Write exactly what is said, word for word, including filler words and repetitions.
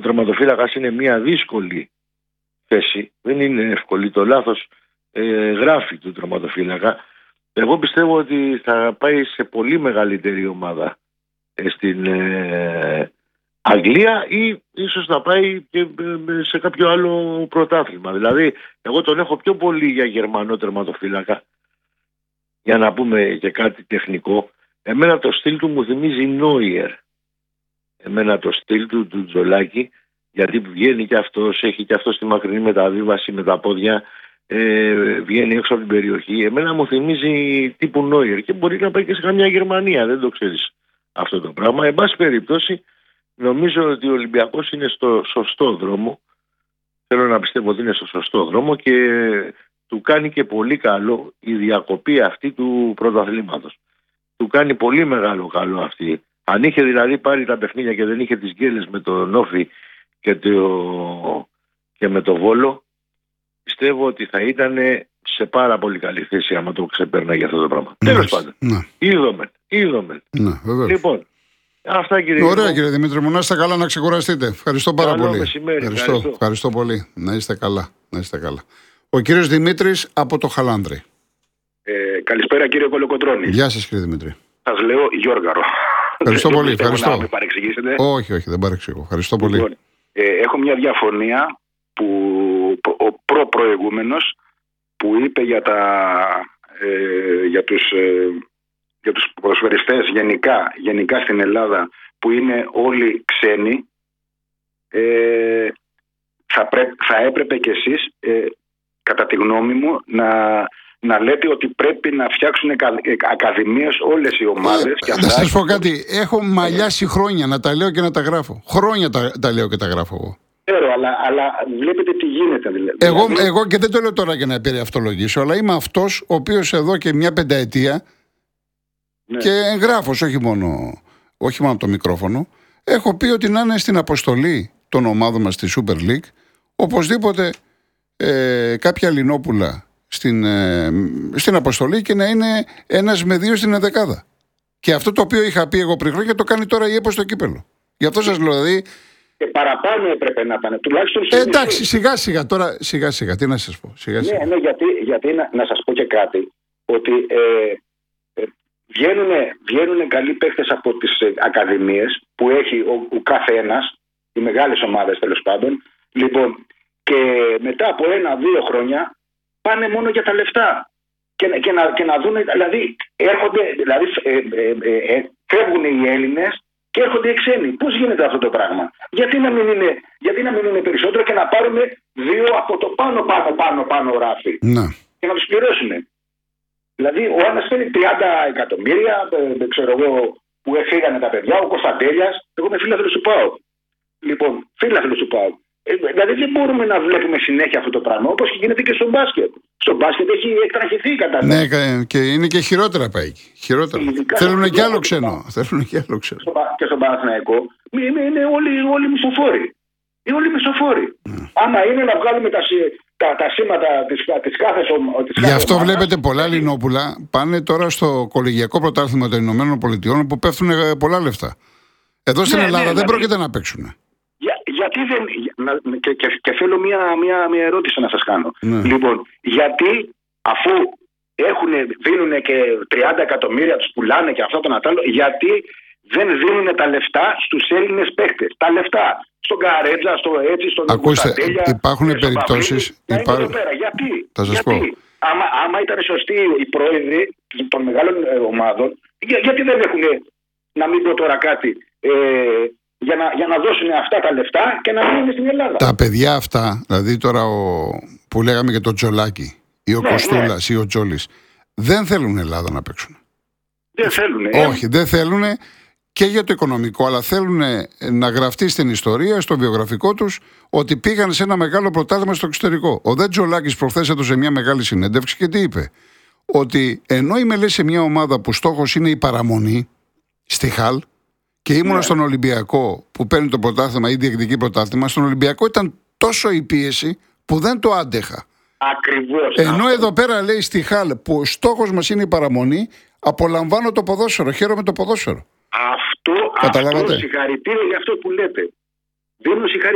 τερματοφύλακας είναι μια δύσκολη θέση. Δεν είναι εύκολη. Το λάθος ε, γράφει του τερματοφύλακα. Εγώ πιστεύω ότι θα πάει σε πολύ μεγαλύτερη ομάδα ε, στην ε, Αγγλία ή ίσως θα πάει και ε, σε κάποιο άλλο πρωτάθλημα. Δηλαδή, εγώ τον έχω πιο πολύ για Γερμανό τερματοφύλακα, για να πούμε και κάτι τεχνικό. Εμένα το στυλ του μου θυμίζει Νόιερ. Εμένα το στυλ του, του Τζολάκη, γιατί βγαίνει και αυτός, έχει και αυτό τη μακρινή μεταβίβαση με τα πόδια, ε, βγαίνει έξω από την περιοχή. Εμένα μου θυμίζει τύπου Νόιερ και μπορεί να πάει και σε καμιά Γερμανία, δεν το ξέρεις αυτό το πράγμα. Εν πάση περιπτώσει, νομίζω ότι ο Ολυμπιακός είναι στο σωστό δρόμο. Θέλω να πιστεύω ότι είναι στο σωστό δρόμο και του κάνει και πολύ καλό η διακοπή αυτή του πρωταθλήματος. Του κάνει πολύ μεγάλο καλό αυτή. Αν είχε δηλαδή πάρει τα παιχνίδια και δεν είχε τις γκέλες με τον Όφη και, το... και με το Βόλο, πιστεύω ότι θα ήταν σε πάρα πολύ καλή θέση άμα το ξεπέρναγε αυτό το πράγμα. Ναι, Τέλος πάντων. Ναι. Είδομεν. Είδομεν. Ναι, λοιπόν, αυτά κύριε. Ωραία κύριε Δημήτρη μου, να είστε καλά, να ξεκουραστείτε. Ευχαριστώ πάρα Καλό πολύ. Μεσημέρι, ευχαριστώ, ευχαριστώ. ευχαριστώ πολύ. Να είστε καλά. Να είστε καλά. Ο κύριος Δημήτρης από το Χαλάνδρη. Ε, καλησπέρα κύριε Κολοκοντρώνη. Γεια σας κύριε Δημήτρη. Σας λέω Γιώργαρο. Ευχαριστώ πολύ. Ευχαριστώ. Να με παρεξηγήσετε. Όχι, όχι, δεν παρεξηγώ. Ευχαριστώ πολύ. Λοιπόν, ε, έχω μια διαφωνία που ο προ-προηγούμενος που είπε για, τα, ε, για, τους, ε, για τους ποδοσφαιριστές γενικά, γενικά στην Ελλάδα που είναι όλοι ξένοι. Ε, θα, πρέ, θα έπρεπε κι εσείς ε, κατά τη γνώμη μου να... να λέτε ότι πρέπει να φτιάξουν ακαδημίες όλες οι ομάδες. Ε, να σας πω κάτι, έχω μαλλιάσει χρόνια να τα λέω και να τα γράφω. Χρόνια τα, τα λέω και τα γράφω εγώ. Ξέρω, αλλά, αλλά βλέπετε τι γίνεται δηλαδή. Εγώ, εγώ και δεν το λέω τώρα για να περιαυτολογήσω, αλλά είμαι αυτός ο οποίος εδώ και μια πενταετία ναι. και εγγράφος, όχι μόνο, όχι μόνο από το μικρόφωνο, έχω πει ότι να είναι στην αποστολή των ομάδων μας στη Super League οπωσδήποτε ε, κάποια Λινόπουλα Στην, ε, στην αποστολή και να είναι ένας με δύο στην ενδεκάδα. Και αυτό το οποίο είχα πει εγώ πριν χρόνια το κάνει τώρα η ΕΠΟ στο κύπελο. Γι' αυτό σας λέω δηλαδή. Και παραπάνω έπρεπε να ήταν. Τουλάχιστον ε, εντάξει, σιγά σιγά τώρα, σιγά σιγά, τι να σας πω. Σιγά, σιγά. Ναι, ναι, γιατί, γιατί να, να σας πω και κάτι. Ότι ε, ε, βγαίνουν, βγαίνουν καλοί παίχτες από τις ε, ακαδημίες που έχει ο, ο κάθε ένας, οι μεγάλες ομάδες τέλος πάντων. Λοιπόν, και μετά από ένα-δύο χρόνια. Πάνε μόνο για τα λεφτά και, και, να, και να δουν, δηλαδή έρχονται, δηλαδή ε, ε, ε, ε, φεύγουν οι Έλληνες και έρχονται οι ξένοι. Πώς γίνεται αυτό το πράγμα? Γιατί να μην είναι, γιατί να μην είναι περισσότερο και να πάρουμε δύο από το πάνω πάνω πάνω πάνω ράφι να. και να τους πληρώσουν. Δηλαδή ο ένας θέλει τριάντα εκατομμύρια, ε, ξέρω εγώ, που έφυγανε τα παιδιά, ο Κωνσταντέλιας, εγώ είμαι φίλαθλος του ΠΑΟΚ. Λοιπόν, φίλαθλος του ΠΑΟΚ. Ε, δηλαδή δεν μπορούμε να βλέπουμε συνέχεια αυτό το πράγμα, όπως και γίνεται και στο μπάσκετ. Στο μπάσκετ έχει εκτραχυθεί η κατάσταση. Ναι, και είναι και χειρότερα πάει εκεί. Χειρότερα. Θέλουν και άλλο ξένο. Θέλουν και άλλο ξένο. Στο, και στον Παναθηναϊκό είναι, είναι όλοι, όλοι μισοφόροι. Είναι όλοι μισοφόροι. Mm. Άμα είναι να βγάλουμε τα, τα, τα σήματα της, της κάθε ομάδας. Γι' αυτό ομάδας, βλέπετε πολλά Λινόπουλα πάνε τώρα στο κολεγιακό πρωτάθλημα των Ηνωμένων Πολιτειών που πέφτουν πολλά λεφτά. Εδώ στην ναι, Ελλάδα ναι, δεν δηλαδή, πρόκειται να παίξουν. Για, γιατί δεν. Να, και, και, και θέλω μια, μια, μια ερώτηση να σας κάνω. Ναι. Λοιπόν, γιατί αφού έχουν, δίνουν και τριάντα εκατομμύρια, τους πουλάνε και αυτό το να άλλο, γιατί δεν δίνουν τα λεφτά στους Έλληνες παίκτες? Τα λεφτά στον Καρέτζα, στο έτσι, στον Κουσταντέλια. Υπάρχουν περιπτώσεις. Υπά... Γιατί, θα σας γιατί πω. Άμα, άμα ήταν σωστοί οι πρόεδροι των μεγάλων ομάδων, για, γιατί δεν έχουν, να μην πω τώρα κάτι, ε, για να, για να δώσουν αυτά τα λεφτά και να μείνουν στην Ελλάδα. Τα παιδιά αυτά, δηλαδή τώρα ο, που λέγαμε για τον Τζολάκη ή ο ναι, Κοστούλας ναι. ή ο Τζόλης, δεν θέλουν Ελλάδα να παίξουν. Δεν θέλουν. Όχι, δεν θέλουν και για το οικονομικό, αλλά θέλουν να γραφτεί στην ιστορία, στο βιογραφικό τους, ότι πήγαν σε ένα μεγάλο πρωτάθλημα στο εξωτερικό. Ο Δε Τζολάκης προχθές έδωσε μια μεγάλη συνέντευξη και τι είπε? Ότι ενώ είμαι λέει σε μια ομάδα που στόχος είναι η παραμονή στη Χαλ, και ήμουνα ναι. στον Ολυμπιακό που παίρνει το πρωτάθλημα ή διεκδικεί πρωτάθλημα, στον Ολυμπιακό ήταν τόσο η πίεση που δεν το άντεχα. Ακριβώς. Ενώ αυτό. Εδώ πέρα λέει στη Χαλ που ο στόχος μας είναι η παραμονή, απολαμβάνω το ποδόσφαιρο, χαίρομαι το ποδόσφαιρο. Αυτό, αυτό συγχαρητήρια για αυτό που λέτε. Δίνω συγχαρητήρια.